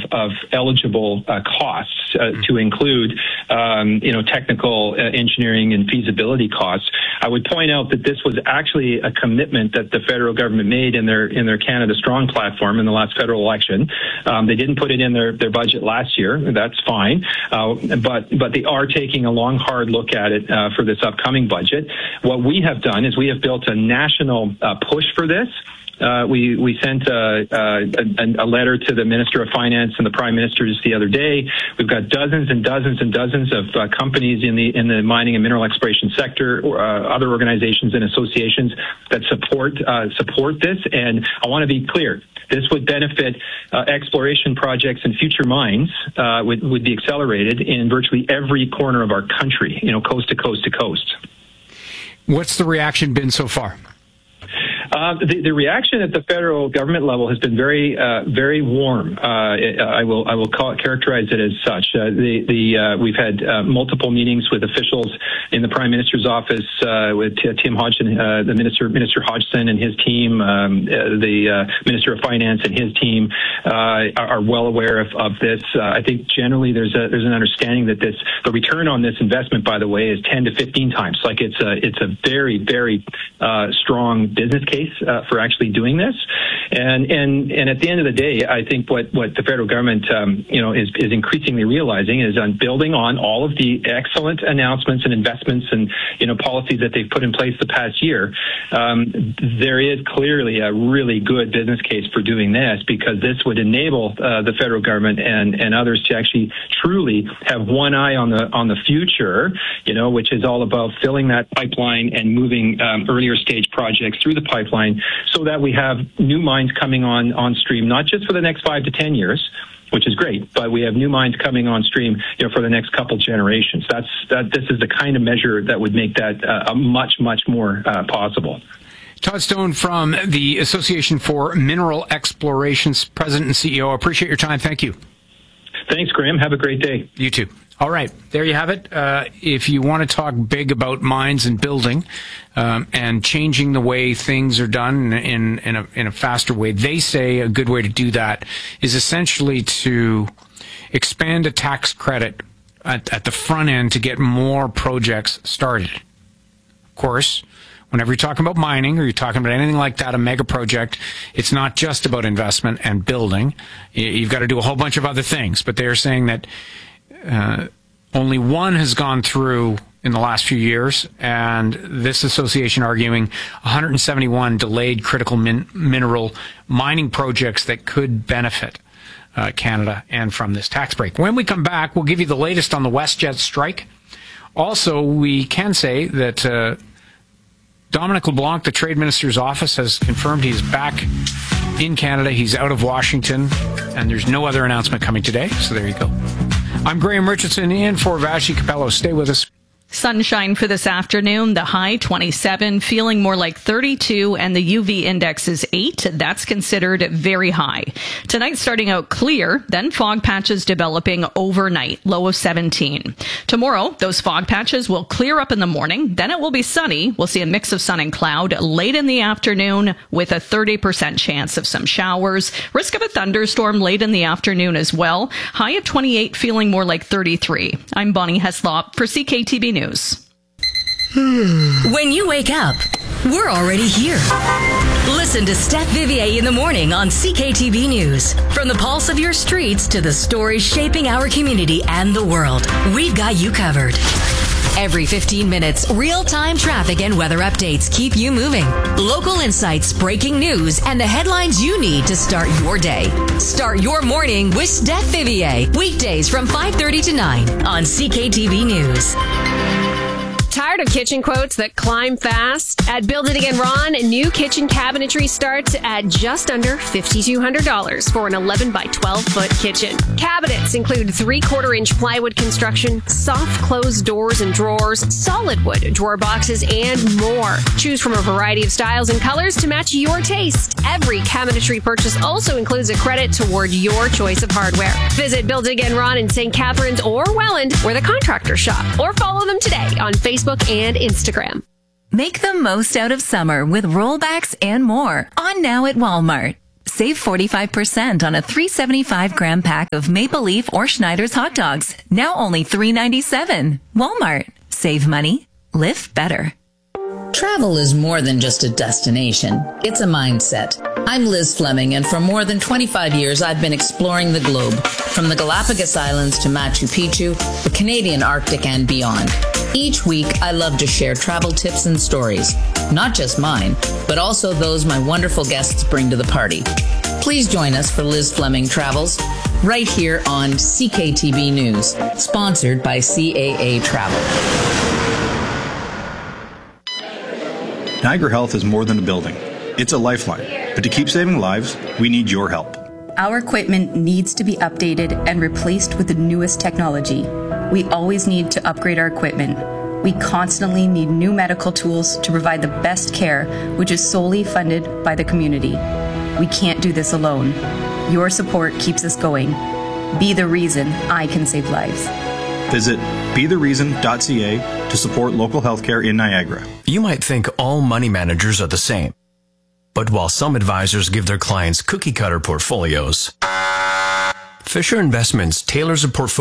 of eligible costs to include, technical engineering and feasibility costs. I would point out that this was actually a commitment that the federal government made in their Canada Strong platform in the last federal election. They didn't put it in their budget last year. That's fine. But they are taking a long, hard look at it for this upcoming budget. What we have done is we have built a national push for this. We sent a letter to the Minister of Finance and the Prime Minister just the other day. We've got dozens and dozens and dozens of companies in the mining and mineral exploration sector, or other organizations and associations that support this. And I want to be clear: this would benefit exploration projects and future mines. Would be accelerated in virtually every corner of our country, coast to coast to coast. What's the reaction been so far? The reaction at the federal government level has been very, very warm. I will characterize it as such. We've had multiple meetings with officials in the Prime Minister's office, with Tim Hodgson, the Minister Hodgson and his team, the Minister of Finance and his team are well aware of this. I think generally there's an understanding that the return on this investment, by the way, is 10 to 15 times. Like it's a very, very strong business case for actually doing this, and at the end of the day, I think what the federal government is increasingly realizing is on building on all of the excellent announcements and investments and policies that they've put in place the past year. There is clearly a really good business case for doing this, because this would enable the federal government and others to actually truly have one eye on the future, which is all about filling that pipeline and moving earlier stage projects through the pipeline, so that we have new mines coming on stream, not just for the next 5 to 10 years, which is great, but we have new mines coming on stream, for the next couple generations. This is the kind of measure that would make that much, much more possible. Todd Stone from the Association for Mineral Exploration's President and CEO. I appreciate your time. Thank you. Thanks, Graham. Have a great day. You too. All right, there you have it. If you want to talk big about mines and building and changing the way things are done in a faster way, they say a good way to do that is essentially to expand a tax credit at the front end to get more projects started. Of course, whenever you're talking about mining or you're talking about anything like that, a mega project, it's not just about investment and building. You've got to do a whole bunch of other things. But they're saying that only one has gone through in the last few years, and this association arguing 171 delayed critical mineral mining projects that could benefit Canada and from this tax break. When we come back, we'll give you the latest on the WestJet strike. Also, we can say that Dominic LeBlanc, the Trade Minister's office, has confirmed he's back in Canada. He's out of Washington, and there's no other announcement coming today, so there you go. I'm Graham Richardson in for Vassy Capello. Stay with us. Sunshine for this afternoon, the high 27, feeling more like 32, and the UV index is 8. That's considered very high. Tonight starting out clear, then fog patches developing overnight, low of 17. Tomorrow, those fog patches will clear up in the morning, then it will be sunny. We'll see a mix of sun and cloud late in the afternoon with a 30% chance of some showers. Risk of a thunderstorm late in the afternoon as well. High of 28, feeling more like 33. I'm Bonnie Heslop for CKTB News. When you wake up, we're already here. Listen to Steph Vivier in the morning on CKTB News. From the pulse of your streets to the stories shaping our community and the world, we've got you covered. Every 15 minutes, real-time traffic and weather updates keep you moving. Local insights, breaking news, and the headlines you need to start your day. Start your morning with Steph Vivier. Weekdays from 5:30 to 9 on CKTB News. Tired of kitchen quotes that climb fast? At Build It Again Ron, new kitchen cabinetry starts at just under $5,200 for an 11 by 12 foot kitchen. Cabinets include 3/4 inch plywood construction, soft closed doors and drawers, solid wood drawer boxes, and more. Choose from a variety of styles and colors to match your taste. Every cabinetry purchase also includes a credit toward your choice of hardware. Visit Build It Again Ron in St. Catharines or Welland, where the contractors shop, or follow them today on Facebook and Instagram. Make the most out of summer with rollbacks and more on now at Walmart. Save 45% on a $3.75-gram pack of Maple Leaf or Schneider's hot dogs. Now only $3.97. Walmart. Save money. Live better. Travel is more than just a destination. It's a mindset. I'm Liz Fleming, and for more than 25 years, I've been exploring the globe, from the Galapagos Islands to Machu Picchu, the Canadian Arctic, and beyond. Each week, I love to share travel tips and stories, not just mine, but also those my wonderful guests bring to the party. Please join us for Liz Fleming Travels, right here on CKTB News, sponsored by CAA Travel. Niagara Health is more than a building. It's a lifeline. But to keep saving lives, we need your help. Our equipment needs to be updated and replaced with the newest technology. We always need to upgrade our equipment. We constantly need new medical tools to provide the best care, which is solely funded by the community. We can't do this alone. Your support keeps us going. Be the reason I can save lives. Visit bethereason.ca to support local healthcare in Niagara. You might think all money managers are the same. But while some advisors give their clients cookie-cutter portfolios, Fisher Investments tailors a portfolio